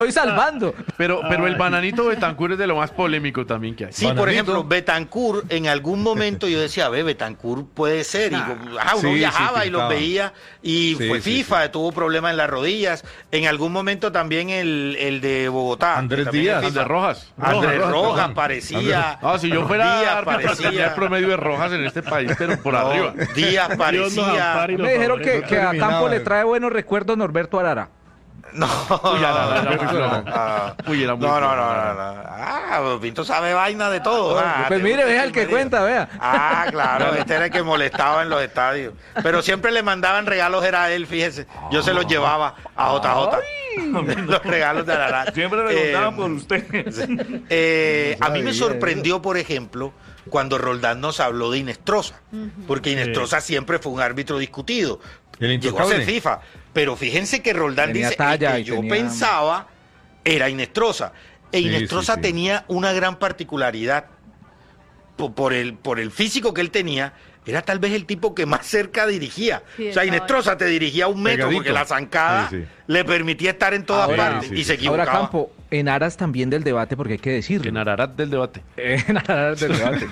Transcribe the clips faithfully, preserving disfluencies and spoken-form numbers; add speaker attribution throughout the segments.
Speaker 1: estoy salvando.
Speaker 2: Pero, pero el bananito Betancur es de lo más polémico también que hay.
Speaker 3: Sí,
Speaker 2: Bananito.
Speaker 3: por ejemplo, Betancur, en algún momento yo decía, ve, Betancur puede ser. Y ah, uno
Speaker 4: sí,
Speaker 3: viajaba
Speaker 4: sí,
Speaker 3: y los veía y
Speaker 4: sí,
Speaker 3: fue
Speaker 4: sí,
Speaker 3: FIFA,
Speaker 4: sí.
Speaker 3: tuvo problemas en las rodillas. En algún momento también el, el de Bogotá.
Speaker 4: Andrés
Speaker 3: también
Speaker 4: Díaz.
Speaker 3: es FIFA.
Speaker 2: Andrés Rojas.
Speaker 3: Andrés
Speaker 4: Rojas,
Speaker 3: Rojas,
Speaker 4: Rojas.
Speaker 3: parecía.
Speaker 2: Ah, si yo fuera
Speaker 3: Díaz
Speaker 2: árbitro,
Speaker 3: parecía.
Speaker 2: tendría el promedio de Rojas en este país, pero por
Speaker 3: No,
Speaker 2: arriba.
Speaker 3: Díaz
Speaker 5: Dios nos
Speaker 3: parecía.
Speaker 5: ampare y nos
Speaker 1: Me dijeron que,
Speaker 5: favorezca.
Speaker 1: que a
Speaker 4: terminaba,
Speaker 1: Campo le
Speaker 4: eh.
Speaker 1: trae buenos recuerdos Norberto Arara.
Speaker 3: No,
Speaker 2: Uy,
Speaker 3: no,
Speaker 2: Arara,
Speaker 3: no,
Speaker 2: no,
Speaker 3: no,
Speaker 2: no.
Speaker 3: no.
Speaker 2: Uy, era muy
Speaker 3: No, no,
Speaker 2: bueno,
Speaker 3: no, no,
Speaker 2: Arara.
Speaker 3: no. Ah, Pinto sabe vaina de todo. Ah,
Speaker 1: Pues
Speaker 3: te
Speaker 1: mire,
Speaker 3: gusta
Speaker 1: vea
Speaker 3: el
Speaker 1: el que
Speaker 3: medio.
Speaker 1: cuenta, vea.
Speaker 3: Ah, claro, este era el que molestaba en los estadios. Pero siempre le mandaban regalos, era él, fíjese. Yo se los llevaba a J J. Los regalos de Arara.
Speaker 5: Siempre preguntaban
Speaker 3: Eh,
Speaker 5: por usted.
Speaker 3: eh, a mí me
Speaker 1: sabía
Speaker 3: sorprendió, por ejemplo, cuando Roldán nos habló de Inestrosa. Porque Inestrosa siempre fue un árbitro discutido.
Speaker 4: El
Speaker 3: Llegó a ser
Speaker 4: intocable.
Speaker 3: FIFA. Pero fíjense que Roldán
Speaker 1: Tenía
Speaker 3: dice,
Speaker 1: talla
Speaker 3: el que
Speaker 1: y
Speaker 3: yo
Speaker 1: tenía-
Speaker 3: pensaba era Inestrosa. E
Speaker 4: Sí,
Speaker 3: Inestrosa
Speaker 4: sí, sí.
Speaker 3: tenía una gran particularidad. Por, por el, por el físico que él tenía, era tal vez el tipo que más cerca dirigía.
Speaker 6: Sí,
Speaker 3: o sea,
Speaker 6: estaba
Speaker 3: Inestrosa te dirigía a un metro
Speaker 4: Pegadito.
Speaker 3: porque la zancada
Speaker 4: Sí, sí.
Speaker 3: le permitía estar en todas
Speaker 1: Ahora-
Speaker 3: partes
Speaker 4: Sí, sí,
Speaker 3: y se
Speaker 4: sí.
Speaker 3: equivocaba.
Speaker 1: Ahora, Campo, en aras también del debate, porque hay que decirlo.
Speaker 2: En Ararat del debate.
Speaker 1: En aras del debate.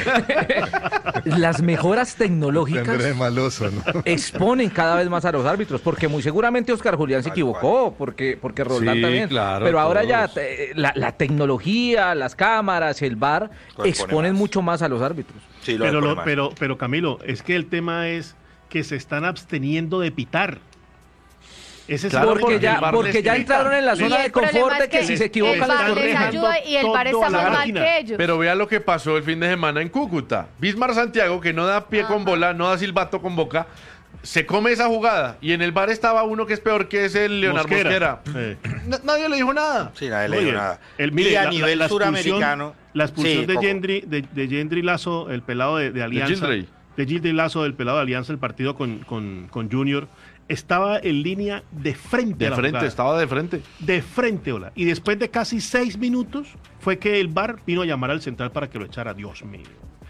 Speaker 1: Las mejoras tecnológicas
Speaker 4: Tendré maloso, ¿no?
Speaker 1: exponen cada vez más a los árbitros, porque muy seguramente Oscar Julián se
Speaker 3: Tal
Speaker 1: equivocó, porque, porque Roldán
Speaker 4: Sí,
Speaker 1: también.
Speaker 4: claro,
Speaker 1: Pero ahora ya
Speaker 4: todos.
Speaker 1: eh, la, la tecnología, las cámaras, el V A R
Speaker 3: Lo expone
Speaker 1: exponen
Speaker 3: más.
Speaker 1: mucho más a los árbitros.
Speaker 3: Sí, lo
Speaker 5: Pero,
Speaker 3: expone
Speaker 5: lo-
Speaker 3: más.
Speaker 5: pero, pero Camilo, es que el tema es que se están absteniendo de pitar. Ese es
Speaker 2: Claro,
Speaker 5: el
Speaker 1: Porque
Speaker 5: problema.
Speaker 1: ya,
Speaker 2: el V A R
Speaker 1: porque
Speaker 2: les
Speaker 1: ya
Speaker 2: grita.
Speaker 1: entraron en la
Speaker 5: Y
Speaker 1: zona
Speaker 6: el
Speaker 1: de confort
Speaker 6: problema
Speaker 1: de
Speaker 6: es
Speaker 1: que
Speaker 6: que
Speaker 1: si se
Speaker 6: el
Speaker 1: equivocan
Speaker 6: V
Speaker 1: los
Speaker 6: A R les
Speaker 1: corrigen.
Speaker 6: ayuda y el V A R
Speaker 5: todo
Speaker 6: está
Speaker 5: a la
Speaker 6: más mal
Speaker 5: máquina.
Speaker 6: que ellos.
Speaker 2: Pero vea lo que pasó el fin de semana en Cúcuta. Bismar Santiago, que no da pie con bola, no da silbato con boca, se come esa jugada. Y en el bar estaba uno que es peor, que es el Leonardo Mosquera.
Speaker 5: Sí.
Speaker 2: Na- Nadie le dijo nada.
Speaker 3: Sí, nadie le
Speaker 5: Oye,
Speaker 3: dijo nada.
Speaker 5: el- mire,
Speaker 3: y a
Speaker 5: la-
Speaker 3: nivel
Speaker 5: la- la expulsión-
Speaker 3: suramericano.
Speaker 5: La expulsión
Speaker 3: Sí,
Speaker 5: de,
Speaker 3: Coco.
Speaker 5: Gendry, de, de Gendry Lazo, el pelado de, de Alianza.
Speaker 2: Gendry.
Speaker 5: De Gendry Lazo, el pelado de Alianza, el partido con, con, con Junior. Estaba en línea de frente a
Speaker 2: De
Speaker 5: la
Speaker 2: frente,
Speaker 5: jugada.
Speaker 2: estaba de frente.
Speaker 5: De frente, hola. Y después de casi seis minutos fue que el V A R vino a llamar al central para que lo echara. Dios mío.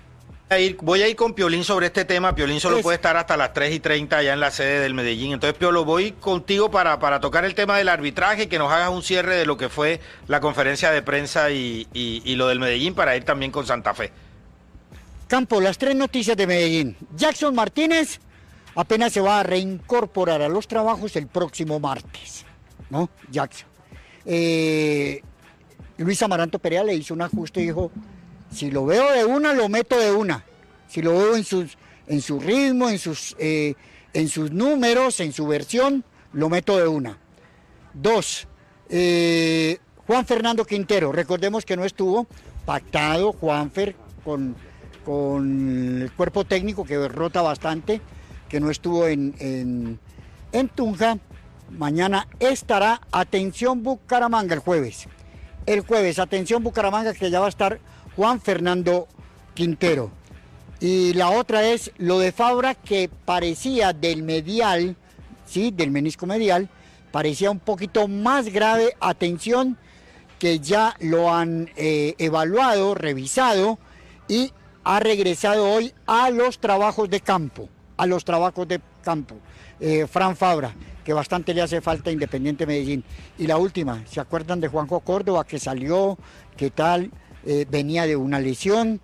Speaker 3: a ir- voy a ir con Piolín sobre este tema. Piolín solo
Speaker 6: Es-
Speaker 3: puede estar hasta las tres y treinta allá en la sede del Medellín. Entonces, Piolo, voy contigo para, para tocar el tema del arbitraje y que nos hagas un cierre de lo que fue la conferencia de prensa y, y- y lo del Medellín para ir también con Santa Fe.
Speaker 7: Campo, las tres noticias de Medellín. Jackson Martínez apenas se va a reincorporar a los trabajos el próximo martes, ¿no? Jackson. Eh, Luis Amaranto Perea le hizo un ajuste y dijo, si lo veo de una, lo meto de una. Si lo veo en, sus, en su ritmo, en sus, eh, en sus números, en su versión, lo meto de una. Dos, eh, Juan Fernando Quintero, recordemos que no estuvo pactado Juanfer con, con el cuerpo técnico que rota bastante, que no estuvo en, en, en Tunja. Mañana estará, atención Bucaramanga el jueves. El jueves, atención Bucaramanga, que ya va a estar Juan Fernando Quintero. Y la otra es lo de Fabra, que parecía del medial, ¿sí? Del menisco medial, parecía un poquito más grave. Atención, que ya lo han eh, evaluado, revisado y ha regresado hoy a los trabajos de campo, a los trabajos de campo. Eh, Fran Fabra, que bastante le hace falta a Independiente Medellín. Y la última, ¿se acuerdan de Juanjo Córdoba, que salió, qué tal? Eh, venía de una lesión,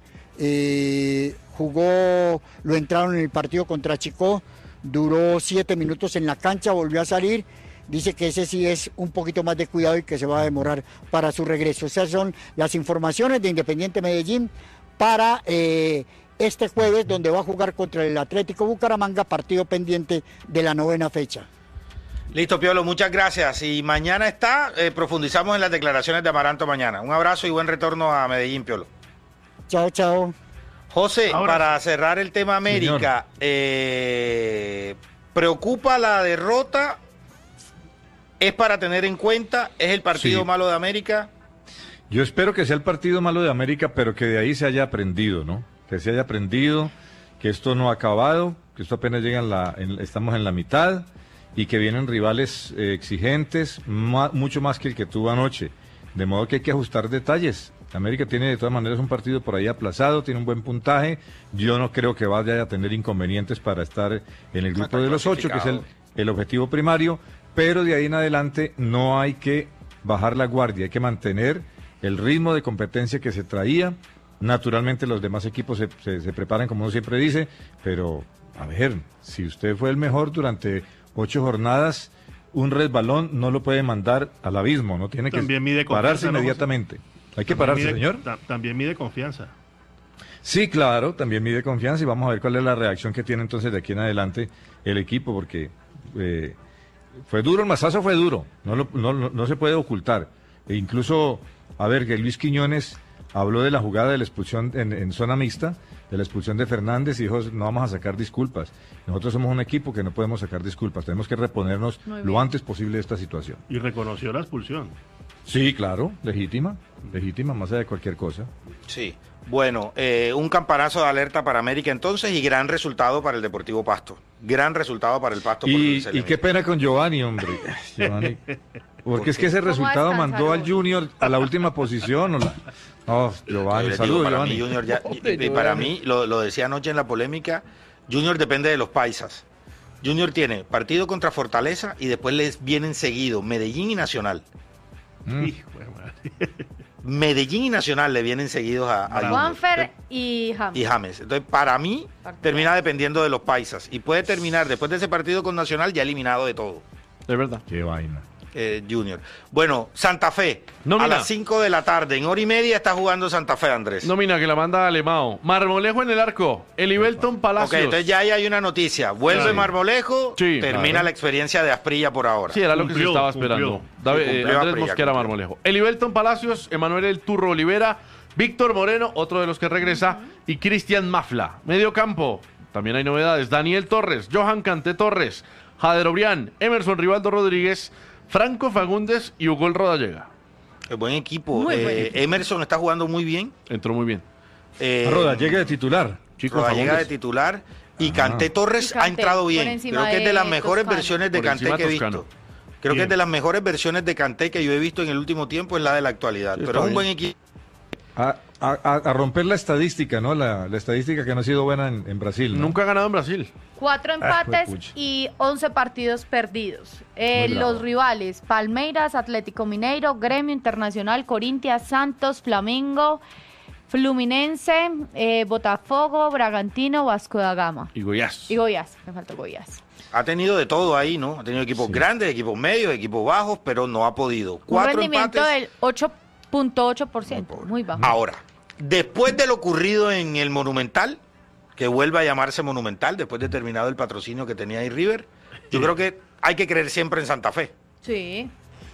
Speaker 7: eh, jugó, lo entraron en el partido contra Chicó, duró siete minutos en la cancha, volvió a salir. Dice que ese sí es un poquito más de cuidado y que se va a demorar para su regreso. Esas son las informaciones de Independiente Medellín para eh, este jueves, donde va a jugar contra el Atlético Bucaramanga, partido pendiente de la novena fecha.
Speaker 3: Listo, Piolo, muchas gracias. Y mañana está, eh, profundizamos en las declaraciones de Amaranto mañana. Un abrazo y buen retorno a Medellín, Piolo.
Speaker 7: Chao, chao.
Speaker 3: José,
Speaker 5: Ahora-
Speaker 3: para cerrar el tema América, eh, ¿preocupa la derrota? ¿Es para tener en cuenta? ¿Es el partido
Speaker 4: Sí.
Speaker 3: malo de América?
Speaker 4: Yo espero que sea el partido malo de América, pero que de ahí se haya aprendido, ¿no? Que se haya aprendido, que esto no ha acabado, que esto apenas llega en la, en- estamos en la mitad y que vienen rivales eh, exigentes, ma- mucho más que el que tuvo anoche. De modo que hay que ajustar detalles. América tiene de todas maneras un partido por ahí aplazado, tiene un buen puntaje. Yo no creo que vaya a tener inconvenientes para estar en el grupo
Speaker 3: está
Speaker 4: de los ocho, que es el,
Speaker 3: clasificado.
Speaker 4: el objetivo primario, pero de ahí en adelante no hay que bajar la guardia, hay que mantener el ritmo de competencia que se traía. Naturalmente los demás equipos se, se, se preparan, como uno siempre dice, pero a ver, si usted fue el mejor durante ocho jornadas, un resbalón no lo puede mandar al abismo, no tiene
Speaker 5: También
Speaker 4: que
Speaker 5: mide
Speaker 4: pararse
Speaker 5: confianza,
Speaker 4: inmediatamente. Hay que
Speaker 5: También
Speaker 4: pararse,
Speaker 5: mide-
Speaker 4: señor.
Speaker 5: ta- También mide confianza.
Speaker 4: Sí, claro, también mide confianza y vamos a ver cuál es la reacción que tiene entonces de aquí en adelante el equipo, porque eh, fue duro, el mazazo fue duro, no, lo- no, no, no se puede ocultar. E incluso, a ver, que Luis Quiñones habló de la jugada de la expulsión en, en zona mixta, de la expulsión de Fernández y dijo, no vamos a sacar disculpas. Nosotros somos un equipo que no podemos sacar disculpas, tenemos que reponernos
Speaker 6: Muy
Speaker 4: lo
Speaker 6: bien.
Speaker 4: antes posible de esta situación.
Speaker 5: Y reconoció la expulsión.
Speaker 4: Sí, claro, legítima, legítima, más allá de cualquier cosa.
Speaker 3: Sí. Bueno, eh, un campanazo de alerta para América entonces y gran resultado para el Deportivo Pasto. Gran resultado para el Pasto. por
Speaker 4: Y,
Speaker 3: el
Speaker 4: y
Speaker 3: Celemí.
Speaker 4: qué pena con Giovanni, hombre. Giovanni. Porque es que ese
Speaker 6: ¿Cómo
Speaker 4: resultado
Speaker 6: descansar
Speaker 4: mandó al
Speaker 6: hoy?
Speaker 4: Junior a la última posición. o la- No,
Speaker 3: Yo
Speaker 4: Giovanni,
Speaker 3: les digo,
Speaker 4: saludos,
Speaker 3: para
Speaker 4: Giovanni.
Speaker 3: mí, Junior ya- y- y para mí, lo, lo decía anoche en la polémica, Junior depende de los paisas. Junior tiene partido contra Fortaleza y después les vienen seguidos Medellín y Nacional.
Speaker 4: Mm.
Speaker 5: Hijo de madre.
Speaker 3: Medellín y Nacional le vienen seguidos a, a Junior.
Speaker 6: Juanfer y James.
Speaker 3: y James. Entonces, para mí,
Speaker 6: Partido.
Speaker 3: termina dependiendo de los paisas. Y puede terminar, después de ese partido con Nacional, ya eliminado de todo,
Speaker 2: Es verdad.
Speaker 4: Qué vaina.
Speaker 3: eh, Junior. Bueno, Santa Fe,
Speaker 2: Nómina.
Speaker 3: a las cinco de la tarde, en hora y media está jugando Santa Fe, Andrés.
Speaker 2: Nómina que la manda Alemao. Marmolejo en el arco. Elibelton
Speaker 3: Ok,
Speaker 2: Palacios.
Speaker 3: entonces ya ahí hay una noticia. Vuelve
Speaker 2: Sí.
Speaker 3: Marmolejo,
Speaker 2: Sí,
Speaker 3: termina
Speaker 2: claro.
Speaker 3: la experiencia de Asprilla por ahora.
Speaker 2: Sí, era lo que se
Speaker 5: Cumplió,
Speaker 2: estaba
Speaker 5: cumplió.
Speaker 2: esperando.
Speaker 3: Sí,
Speaker 2: David- eh,
Speaker 3: cumplió
Speaker 2: Andrés
Speaker 3: Aprilla,
Speaker 2: Mosquera
Speaker 3: cumplió.
Speaker 2: Marmolejo. Elibelton Palacios, Emanuel El Turro Olivera, Víctor Moreno, otro de los que regresa, y Cristian Mafla. Medio campo, también hay novedades. Daniel Torres, Johan Canté Torres, Jader Obrián, Emerson Rivaldo Rodríguez, Franco Fagundes y Hugo El Rodallega.
Speaker 3: Es buen equipo.
Speaker 6: Muy
Speaker 3: Eh,
Speaker 6: buen equipo.
Speaker 3: Emerson está jugando muy bien.
Speaker 2: Entró muy bien.
Speaker 3: Eh,
Speaker 4: Arroda, llegue de titular.
Speaker 2: Chico
Speaker 3: Rodallega de
Speaker 2: Fagundes.
Speaker 3: titular. Y
Speaker 4: Ah.
Speaker 3: Canté Torres
Speaker 6: Y Kanté,
Speaker 3: ha entrado
Speaker 6: por
Speaker 3: bien.
Speaker 6: encima
Speaker 3: Creo que es de las
Speaker 6: de
Speaker 3: mejores
Speaker 6: Toscano.
Speaker 3: versiones de
Speaker 2: Por
Speaker 3: Kanté
Speaker 2: encima
Speaker 3: que he
Speaker 2: Toscano.
Speaker 3: visto. Creo que
Speaker 5: Bien.
Speaker 3: es de las mejores versiones de Kanté que yo he visto en el último tiempo, es la de la actualidad.
Speaker 2: Sí,
Speaker 3: Pero
Speaker 2: está
Speaker 3: es un
Speaker 2: bien.
Speaker 3: buen equipo.
Speaker 4: A, a- a- a romper la estadística, ¿no? La, la estadística que no ha sido buena en, en Brasil, ¿no?
Speaker 2: Nunca ha ganado en Brasil.
Speaker 6: Cuatro empates
Speaker 4: juepucha.
Speaker 6: y once partidos perdidos. Eh,
Speaker 4: Muy bravo.
Speaker 6: los rivales, Palmeiras, Atlético Mineiro, Gremio Internacional, Corinthians, Santos, Flamengo, Fluminense, eh, Botafogo, Bragantino, Vasco da Gama.
Speaker 2: Y Goiás.
Speaker 6: Y Goiás, me faltó Goiás.
Speaker 3: Ha tenido de todo ahí, ¿no? Ha tenido equipos
Speaker 4: Sí.
Speaker 3: grandes, equipos medios, equipos bajos, pero no ha podido.
Speaker 6: Un
Speaker 3: Cuatro
Speaker 6: rendimiento
Speaker 3: empates.
Speaker 6: del ocho punto ocho por ciento, muy bajo.
Speaker 3: Ahora, después de lo ocurrido en el Monumental, que vuelva a llamarse Monumental, después de terminado el patrocinio que tenía ahí River, yo creo que hay que creer siempre en Santa Fe,
Speaker 6: Sí.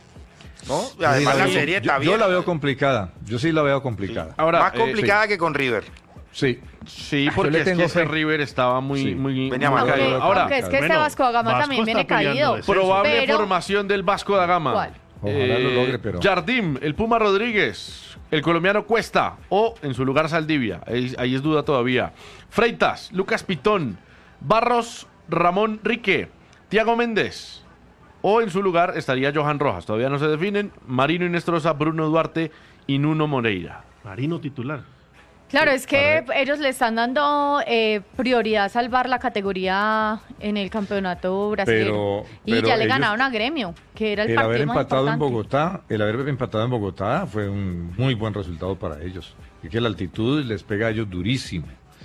Speaker 3: ¿no?
Speaker 4: Sí,
Speaker 3: Además la
Speaker 4: veo-
Speaker 3: serie
Speaker 4: yo,
Speaker 3: está
Speaker 4: yo
Speaker 3: bien.
Speaker 4: la veo complicada. Yo sí la veo complicada.
Speaker 2: Ahora,
Speaker 3: Más
Speaker 2: eh,
Speaker 3: complicada que con River.
Speaker 4: Sí.
Speaker 2: Sí,
Speaker 1: Yo
Speaker 2: porque
Speaker 1: le
Speaker 2: es que
Speaker 1: tengo
Speaker 2: ese
Speaker 1: fe.
Speaker 2: River estaba muy,
Speaker 4: Sí.
Speaker 2: muy,
Speaker 3: Venía
Speaker 2: muy
Speaker 3: mal.
Speaker 2: caído.
Speaker 6: Aunque,
Speaker 2: Ahora,
Speaker 6: aunque es que este
Speaker 5: Bueno,
Speaker 6: Vasco da Gama
Speaker 5: Vasco
Speaker 6: también
Speaker 5: está
Speaker 6: viene
Speaker 5: peleando
Speaker 6: caído.
Speaker 5: descenso.
Speaker 2: probable
Speaker 6: Pero-
Speaker 2: formación del Vasco da Gama.
Speaker 6: ¿Cuál?
Speaker 4: Ojalá lo logre, pero-
Speaker 2: Jardim, el Puma Rodríguez, el colombiano Cuesta o en su lugar Saldivia. Ahí, ahí es duda todavía. Freitas, Lucas Pitón, Barros, Ramón Rique, Tiago Méndez o en su lugar estaría Johan Rojas. Todavía no se definen. Marino Inestrosa, Bruno Duarte y Nuno Moreira.
Speaker 5: Marino titular.
Speaker 6: Claro, es que ellos le están dando eh, prioridad a salvar la categoría en el campeonato brasileño.
Speaker 4: Pero-
Speaker 6: y
Speaker 4: pero
Speaker 6: ya le
Speaker 4: ellos-
Speaker 6: ganaron a Gremio, que era el,
Speaker 4: El
Speaker 6: partido
Speaker 4: haber
Speaker 6: más
Speaker 4: empatado en
Speaker 6: importante.
Speaker 4: Bogotá, el haber empatado en Bogotá fue un muy buen resultado para ellos. Y que la altitud les pega a ellos durísimo.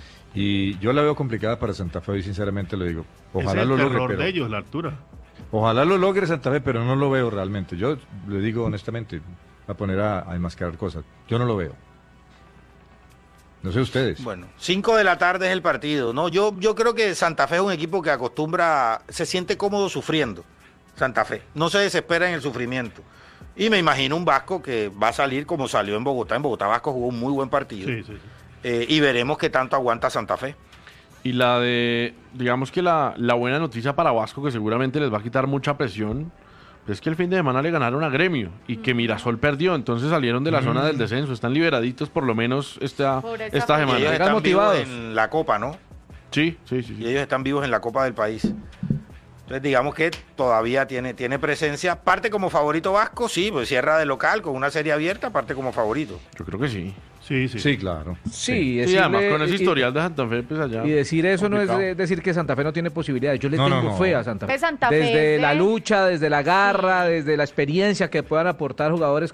Speaker 4: Y yo la veo complicada para Santa Fe, y sinceramente lo digo. Ojalá
Speaker 5: es el
Speaker 4: lo logre,
Speaker 5: terror
Speaker 4: pero
Speaker 5: de ellos, la altura.
Speaker 4: ojalá lo logre Santa Fe, pero no lo veo realmente. Yo le digo honestamente, a poner a, a enmascarar cosas. Yo no lo veo. No sé ustedes.
Speaker 3: Bueno, cinco de la tarde es el partido. No, yo, yo creo que Santa Fe es un equipo que acostumbra, se siente cómodo sufriendo. Santa Fe. No se desespera en el sufrimiento. Y me imagino un Vasco que va a salir como salió en Bogotá. En Bogotá Vasco jugó un muy buen partido.
Speaker 5: Sí, sí, sí.
Speaker 3: Eh, y veremos qué tanto aguanta Santa Fe.
Speaker 2: Y la de, digamos que la, la buena noticia para Vasco, que seguramente les va a quitar mucha presión, es que el fin de semana le ganaron a Gremio y que Mirasol perdió, entonces salieron de la zona del descenso, están liberaditos por lo menos esta,
Speaker 6: Por esa
Speaker 2: esta
Speaker 3: Y
Speaker 6: fecha.
Speaker 3: ellos
Speaker 2: semana.
Speaker 1: Llegan
Speaker 3: están vivos
Speaker 1: motivados.
Speaker 3: en la Copa, ¿no?
Speaker 2: Sí, sí, sí.
Speaker 3: Y
Speaker 2: sí.
Speaker 3: ellos están vivos en la Copa del país. Entonces digamos que todavía tiene, tiene presencia. Parte como favorito Vasco, sí, pues cierra de local con una serie abierta, parte como favorito.
Speaker 2: Yo creo que sí.
Speaker 5: Sí, sí.
Speaker 4: Sí, claro.
Speaker 1: Sí,
Speaker 2: Sí, además
Speaker 1: decirle-
Speaker 2: con ese
Speaker 1: y-
Speaker 2: historial de Santa Fe, pues allá.
Speaker 1: Y decir eso no
Speaker 2: complicado.
Speaker 1: es eh, decir que Santa Fe no tiene posibilidades. Yo le
Speaker 4: No, no,
Speaker 1: tengo
Speaker 4: no.
Speaker 1: fe a Santa Fe.
Speaker 6: Que Santa Fe
Speaker 1: desde
Speaker 6: es
Speaker 1: la
Speaker 6: de-
Speaker 1: lucha, desde la garra, desde la experiencia que puedan aportar jugadores